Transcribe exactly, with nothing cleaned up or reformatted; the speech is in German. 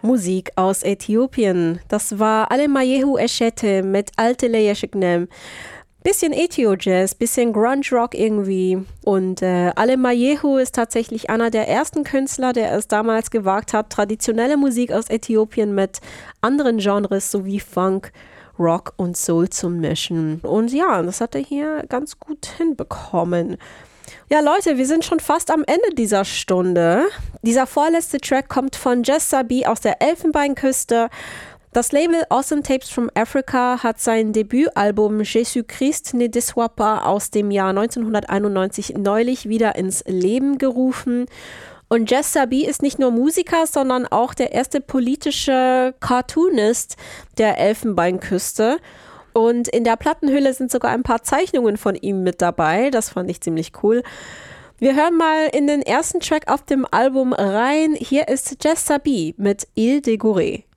Musik aus Äthiopien. Das war Alemayehu Eshete mit Altele Yeshiknem. Bisschen Ethio-Jazz, bisschen Grunge-Rock irgendwie. Und äh, Alemayehu ist tatsächlich einer der ersten Künstler, der es damals gewagt hat, traditionelle Musik aus Äthiopien mit anderen Genres sowie Funk, Rock und Soul zu mischen. Und ja, das hat er hier ganz gut hinbekommen. Ja, Leute, wir sind schon fast am Ende dieser Stunde. Dieser vorletzte Track kommt von Jess Sabi aus der Elfenbeinküste. Das Label Awesome Tapes from Africa hat sein Debütalbum Jésus Christ ne déçoit pas aus dem Jahr neunzehnhunderteinundneunzig neulich wieder ins Leben gerufen. Und Jess Sabi ist nicht nur Musiker, sondern auch der erste politische Cartoonist der Elfenbeinküste. Und in der Plattenhülle sind sogar ein paar Zeichnungen von ihm mit dabei. Das fand ich ziemlich cool. Wir hören mal in den ersten Track auf dem Album rein. Hier ist Jess Sabi mit Il Dégouré.